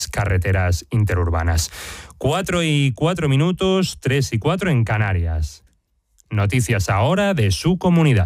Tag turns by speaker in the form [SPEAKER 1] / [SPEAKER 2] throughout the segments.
[SPEAKER 1] carreteras interurbanas. 4:04, 3:04 en Canarias. Noticias ahora de su comunidad.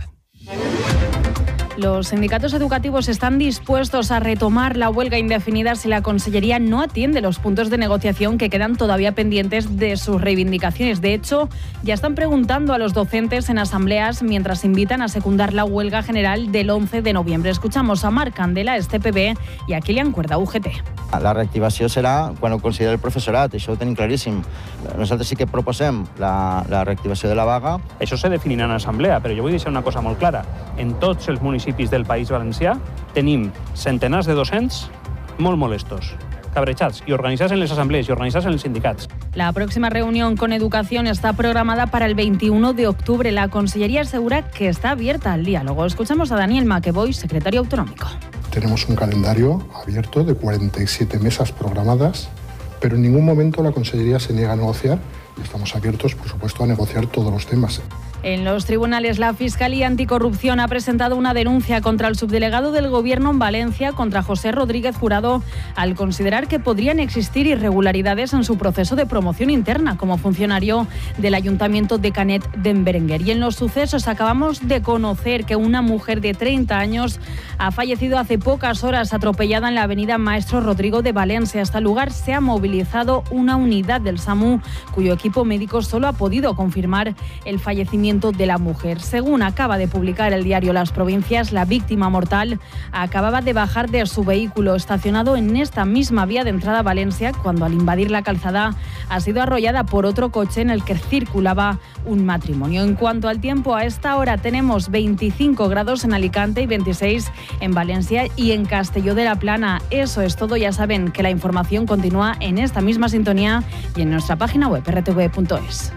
[SPEAKER 2] Los sindicatos educativos están dispuestos a retomar la huelga indefinida si la Consellería no atiende los puntos de negociación que quedan todavía pendientes de sus reivindicaciones. De hecho, ya están preguntando a los docentes en asambleas mientras invitan a secundar la huelga general del 11 de noviembre. Escuchamos a Marc Candela, STPB, y a Kilian Cuerda, UGT.
[SPEAKER 3] La reactivació serà quan ho consideri el professorat, això ho tenim claríssim. Nosaltres sí que proposem la reactivació de la vaga.
[SPEAKER 4] Això se definirà en assemblea, però jo vull deixar una cosa molt clara. En tots els municipis del País Valencià tenim centenars de docents molt molestos, cabrejats y organizados en las asambleas y organizados en los sindicatos.
[SPEAKER 2] La próxima reunión con Educación está programada para el 21 de octubre. La Consellería asegura que está abierta al diálogo. Escuchamos a Daniel Maqueboy, secretario autonómico.
[SPEAKER 5] Tenemos un calendario abierto de 47 mesas programadas, pero en ningún momento la Consellería se niega a negociar y estamos abiertos, por supuesto, a negociar todos los temas.
[SPEAKER 2] En los tribunales, la Fiscalía Anticorrupción ha presentado una denuncia contra el subdelegado del Gobierno en Valencia, contra José Rodríguez Jurado, al considerar que podrían existir irregularidades en su proceso de promoción interna como funcionario del Ayuntamiento de Canet d'en Berenguer. Y en los sucesos acabamos de conocer que una mujer de 30 años ha fallecido hace pocas horas atropellada en la avenida Maestro Rodrigo de Valencia. Hasta el lugar se ha movilizado una unidad del SAMU, cuyo equipo médico solo ha podido confirmar el fallecimiento de la mujer. Según acaba de publicar el diario Las Provincias, la víctima mortal acababa de bajar de su vehículo estacionado en esta misma vía de entrada a Valencia cuando, al invadir la calzada, ha sido arrollada por otro coche en el que circulaba un matrimonio. En cuanto al tiempo, a esta hora tenemos 25 grados en Alicante y 26 en Valencia y en Castelló de la Plana. Eso es todo. Ya saben que la información continúa en esta misma sintonía y en nuestra página web rtv.es.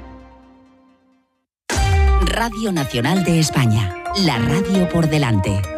[SPEAKER 6] Radio Nacional de España, la radio por delante.